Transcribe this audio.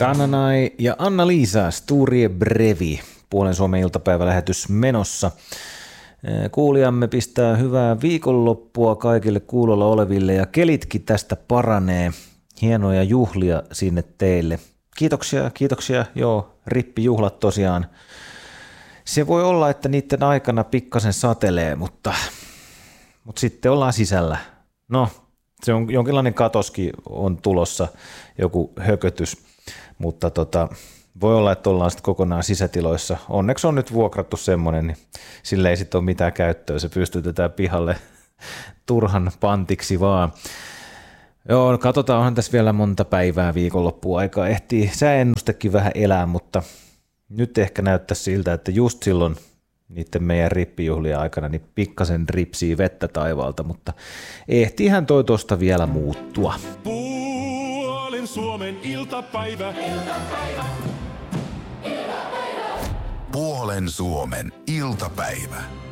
Tananai ja Anna-Liisa, Sturie Brevi, Puolen Suomen iltapäivälähetys menossa. Kuulijamme pistää hyvää viikonloppua kaikille kuulolla oleville ja kelitkin tästä paranee. Hienoja juhlia sinne teille. Kiitoksia. Joo, rippijuhlat tosiaan. Se voi olla, että niiden aikana pikkasen satelee, mutta sitten ollaan sisällä. No, se on jonkinlainen katoskin on tulossa, joku hökötys, mutta voi olla, että ollaan sitten kokonaan sisätiloissa. Onneksi on nyt vuokrattu semmoinen, niin sille ei sitten ole mitään käyttöä. Se pystytetään pihalle turhan pantiksi vaan. Joo, katsotaan, onhan tässä vielä monta päivää viikonloppuun aikaa. Ehtii sääennustekin vähän elää, mutta nyt ehkä näyttää siltä, että just silloin niiden meidän rippijuhlien aikana niin pikkasen ripsii vettä taivaalta, mutta ehtiihän toi tosta vielä muuttua. Puolen Suomen iltapäivä. Puolen Suomen iltapäivä.